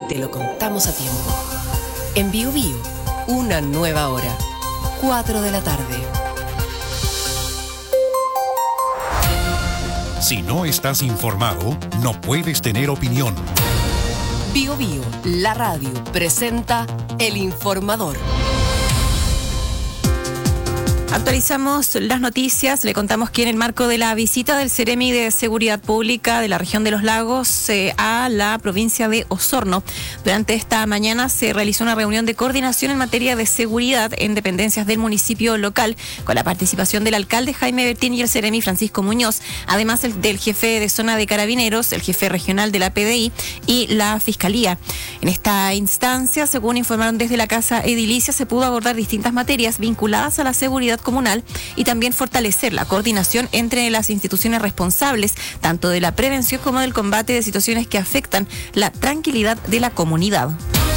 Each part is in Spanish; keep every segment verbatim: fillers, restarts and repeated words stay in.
te lo contamos a tiempo. En Bio Bio, una nueva hora. cuatro de la tarde. Si no estás informado, no puedes tener opinión. Bio Bio, la radio, presenta El Informador. Actualizamos las noticias, le contamos que en el marco de la visita del Ceremi de Seguridad Pública de la región de Los Lagos eh, a la provincia de Osorno, durante esta mañana se realizó una reunión de coordinación en materia de seguridad en dependencias del municipio local, con la participación del alcalde Jaime Bertín y el Ceremi Francisco Muñoz, además el, del jefe de zona de Carabineros, el jefe regional de la P D I y la Fiscalía. En esta instancia, según informaron desde la Casa Edilicia, se pudo abordar distintas materias vinculadas a la seguridad comunal y también fortalecer la coordinación entre las instituciones responsables, tanto de la prevención como del combate de situaciones que afectan la tranquilidad de la comunidad.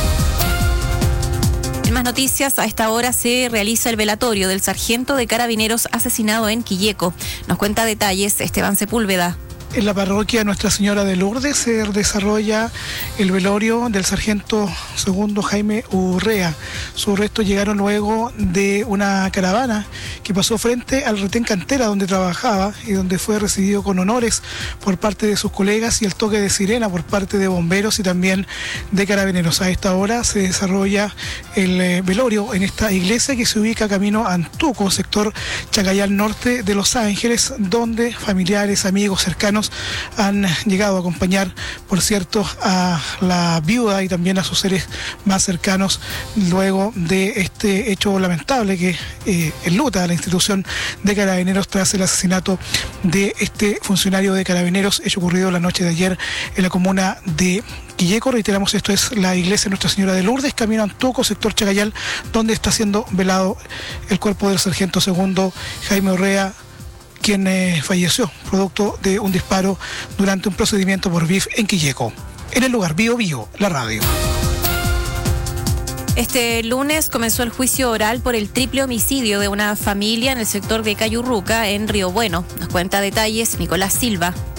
En más noticias, a esta hora se realiza el velatorio del sargento de Carabineros asesinado en Quilleco. Nos cuenta detalles Esteban Sepúlveda. En la parroquia Nuestra Señora de Lourdes se desarrolla el velorio del sargento segundo Jaime Urrea. Sus restos llegaron luego de una caravana que pasó frente al retén Cantera donde trabajaba y donde fue recibido con honores por parte de sus colegas y el toque de sirena por parte de bomberos y también de carabineros. A esta hora se desarrolla el velorio en esta iglesia que se ubica camino a Antuco, sector Chacayal Norte de Los Ángeles, donde familiares, amigos, cercanos han llegado a acompañar, por cierto, a la viuda y también a sus seres más cercanos luego de este hecho lamentable que eh, enluta a la institución de Carabineros tras el asesinato de este funcionario de Carabineros, hecho ocurrido la noche de ayer en la comuna de Quilleco. Reiteramos, esto es la iglesia Nuestra Señora de Lourdes, camino a Antuco, sector Chacayal, donde está siendo velado el cuerpo del sargento segundo Jaime Urrea, quien eh, falleció producto de un disparo durante un procedimiento por V I F en Quilleco. En el lugar, Bio Bio, la radio. Este lunes comenzó el juicio oral por el triple homicidio de una familia en el sector de Cayurruca, en Río Bueno. Nos cuenta detalles Nicolás Silva.